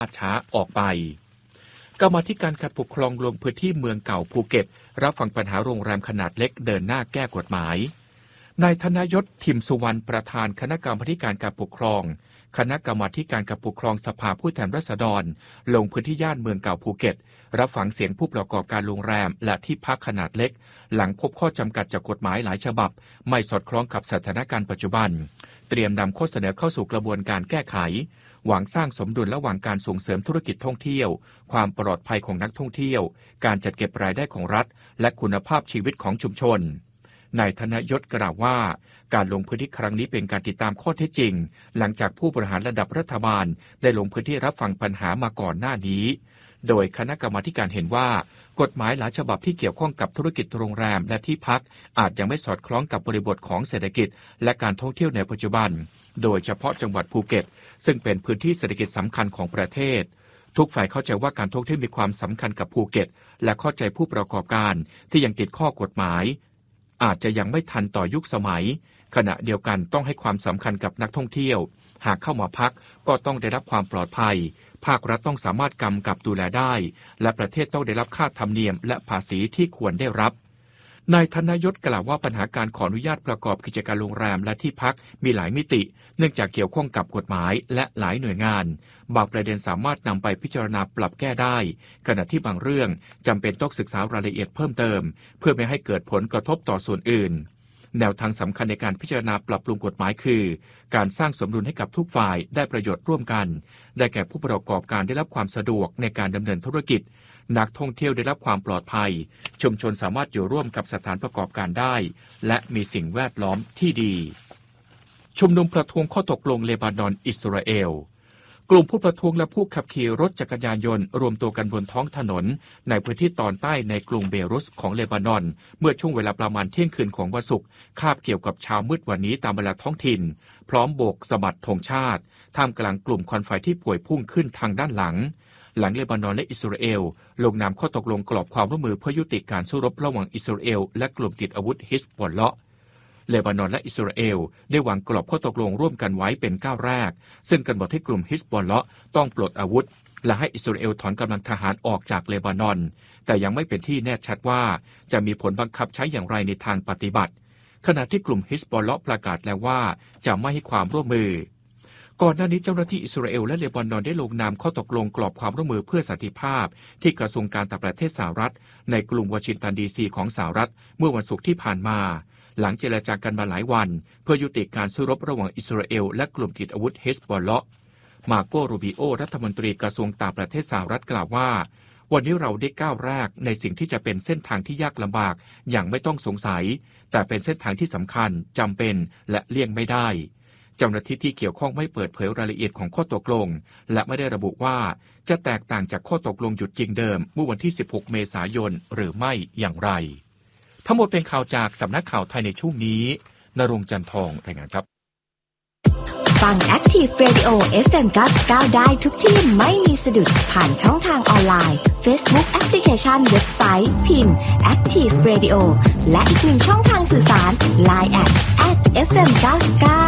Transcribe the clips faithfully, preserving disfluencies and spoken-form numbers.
ช้าออกไปกรรมาธิการการปกครองลงพื้นที่เมืองเก่าภูเก็ตรับฟังปัญหาโรงแรมขนาดเล็กเดินหน้าแก้กฎหมายนายธนยศทิมสุวรรณประธานคณะกรรมาธิการการปกครองคณะกรรมาธิการการปกครองสภาผู้แทนราษฎรลงพื้นที่ย่านเมืองเก่าภูเก็ตรับฟังเสียงผู้ประกอบการโรงแรมและที่พักขนาดเล็กหลังพบข้อจำกัดจากกฎหมายหลายฉบับไม่สอดคล้องกับสถานการณ์ปัจจุบันเตรียมนำข้อเสนอเข้าสู่กระบวนการแก้ไขหวังสร้างสมดุลระหว่างการส่งเสริมธุรกิจท่องเที่ยวความปลอดภัยของนักท่องเที่ยวการจัดเก็บรายได้ของรัฐและคุณภาพชีวิตของชุมชนนายธนยศกล่าวว่าการลงพื้นที่ครั้งนี้เป็นการติดตามข้อเท็จจริงหลังจากผู้บริหารระดับรัฐบาลได้ลงพื้นที่รับฟังปัญหามาก่อนหน้านี้โดยคณะกรรมาการเห็นว่ากฎหมายหลายฉบับที่เกี่ยวข้องกับธุรกิจโรงแรมและที่พักอาจยังไม่สอดคล้องกับบริบทของเศรษฐกิจและการท่องเที่ยวในปัจจุบันโดยเฉพาะจังหวัดภูเก็ตซึ่งเป็นพื้นที่เศรษฐกิจสำคัญของประเทศทุกฝ่ายเข้าใจว่าการท่องเที่ยวมีความสำคัญกับภูเก็ตและเข้าใจผู้ประกอบการที่ยังติดข้อกฎหมายอาจจะยังไม่ทันต่อยุคสมัยขณะเดียวกันต้องให้ความสำคัญกับนักท่องเที่ยวหากเข้ามาพักก็ต้องได้รับความปลอดภัยภาครัฐต้องสามารถกำกับดูแลได้และประเทศต้องได้รับค่าธรรมเนียมและภาษีที่ควรได้รับนายธนยศกล่าวว่าปัญหาการขออนุญาตประกอบกิจการโรงแรมและที่พักมีหลายมิติเนื่องจากเกี่ยวข้องกับกฎหมายและหลายหน่วยงานบางประเด็นสามารถนำไปพิจารณาปรับแก้ได้ขณะที่บางเรื่องจำเป็นต้องศึกษารายละเอียดเพิ่มเติมเพื่อไม่ให้เกิดผลกระทบต่อส่วนอื่นแนวทางสำคัญในการพิจารณาปรับปรุงกฎหมายคือการสร้างสมดุลให้กับทุกฝ่ายได้ประโยชน์ร่วมกันได้แก่ผู้ประกอบการได้รับความสะดวกในการดำเนินธุรกิจนักท่องเที่ยวได้รับความปลอดภัยชุมชนสามารถอยู่ร่วมกับสถานประกอบการได้และมีสิ่งแวดล้อมที่ดีชุมนุมประท้วงข้อตกลงเลบานอนอิสราเอลกลุ่มผู้ประท้วงและผู้ขับขี่รถจักรยานยนต์รวมตัวกันบนท้องถนนในพื้นที่ตอนใต้ในกรุงเบรุตของเลบานอนเมื่อช่วงเวลาประมาณเที่ยงคืนของวันศุกร์คาบเกี่ยวกับเช้ามืดวันนี้ตามเวลาท้องถิ่นพร้อมโบกสะบัดธงชาติท่ามกลางกลุ่มควันไฟที่ป่วยพุ่งขึ้นทางด้านหลังหลังเลบานอนและอิสราเอลลงนามข้อตกลงกรอบความร่วมมือเพื่อยุติการสู้รบระหว่างอิสราเอลและกลุ่มติดอาวุธฮิซบอลเลาะห์เลบานอนและอิสราเอลได้วางกรอบข้อตกลงร่วมกันไว้เป็นก้าวแรกซึ่งกำหนดให้กลุ่มฮิซบอลเลาะห์ต้องปลดอาวุธและให้อิสราเอลถอนกำลังทหารออกจากเลบานอนแต่ยังไม่เป็นที่แน่ชัดว่าจะมีผลบังคับใช้อย่างไรในทางปฏิบัติขณะที่กลุ่มฮิซบอลเลาะห์ประกาศแล้วว่าจะไม่ให้ความร่วมมือก่อนหน้านี้เจ้าหน้าที่อิสราเอลและเลบานอนได้ลงนามข้อตกลงกรอบความร่วมมือเพื่อสันติภาพที่กระทรวงการต่างประเทศสหรัฐในกรุงวอชิงตันดีซีของสหรัฐเมื่อวันศุกร์ที่ผ่านมาหลังเจรจากันมาหลายวันเพื่อยุติการสู้รบระหว่างอิสราเอลและกลุ่มติดอาวุธฮิซบอลเลาะห์มาโกรูบิโอรัฐมนตรีกระทรวงต่างประเทศสหรัฐกล่าวว่าวันนี้เราได้ก้าวแรกในสิ่งที่จะเป็นเส้นทางที่ยากลำบากอย่างไม่ต้องสงสัยแต่เป็นเส้นทางที่สำคัญจำเป็นและเลี่ยงไม่ได้เจ้าหน้าที่ที่เกี่ยวข้องไม่เปิดเผยรายละเอียดของข้อตกลงและไม่ได้ระบุว่าจะแตกต่างจากข้อตกลงหยุดยิงเดิมเมื่อวันที่สิบหกเมษายนหรือไม่อย่างไรทั้งหมดเป็นข่าวจากสำนักข่าวไทยในช่วงนี้ณรงค์จันทองรายงานครับฟัง Active Radio เอฟ เอ็ม เก้าสิบเก้าได้ทุกที่ไม่มีสะดุดผ่านช่องทางออนไลน์ Facebook แอปพลิเคชันเว็บไซต์พิมพ์ Active Radio และอีกหนึ่งช่องทางสื่อสาร ไลน์ แอท แอท เอฟ เอ็ม เก้าสิบเก้า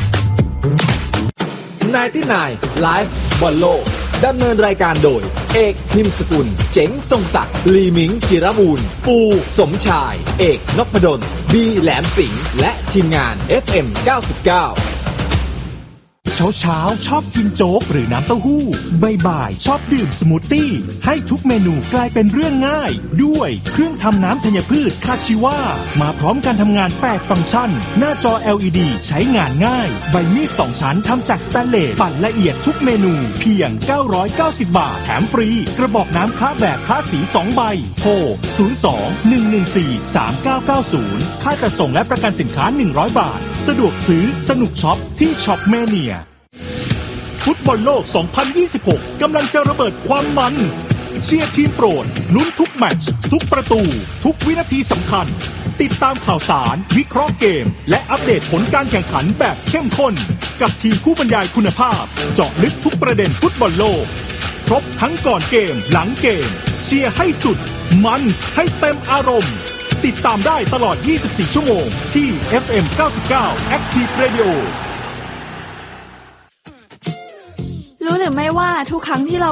นายที่นายไลฟ์บอลโลกดำเนินรายการโดยเอกพิมพ์สกุลเจ๋งทรงศักดิ์ลีมิงจิรบูรณ์ปูสมชายเอกนพดลบีแหลมสิงห์และทีมงาน เอฟ เอ็ม เก้าสิบเก้าเช้าเช้าชอบกินโจ๊กหรือน้ำเต้าหู้บ่ายๆชอบดื่มสมูทตี้ให้ทุกเมนูกลายเป็นเรื่องง่ายด้วยเครื่องทำน้ำธัญพืชคาชิวามาพร้อมการทำงานแปดฟังก์ชันหน้าจอ แอล อี ดี ใช้งานง่ายใบมีดสองชั้นทำจากสแตนเลสปั่นละเอียดทุกเมนูเพียงเก้าร้อยเก้าสิบบาทแถมฟรีกระบอกน้ำคละแบบคละสีสองใบโทรศูนย์ สอง หนึ่ง หนึ่ง สี่ สาม เก้า เก้า ศูนย์ค่าจัดส่งและประกันสินค้าหนึ่งร้อยบาทสะดวกซื้อสนุกช็อปที่ช็อปเมเนียฟุตบอลโลก สองพันยี่สิบหก กำลังจะระเบิดความมันเชียร์ทีมโปรดลุ้นทุกแมตช์ทุกประตูทุกวินาทีสำคัญติดตามข่าวสารวิเคราะห์เกมและอัปเดตผลการแข่งขันแบบเข้มข้นกับทีมผู้บรรยายคุณภาพเจาะลึกทุกประเด็นฟุตบอลโลกครบทั้งก่อนเกมหลังเกมเชียร์ให้สุดมันให้เต็มอารมณ์ติดตามได้ตลอดยี่สิบสี่ชั่วโมงที่ เอฟ เอ็ม เก้าสิบเก้า Active Radio รู้หรือไม่ว่าทุกครั้งที่เรา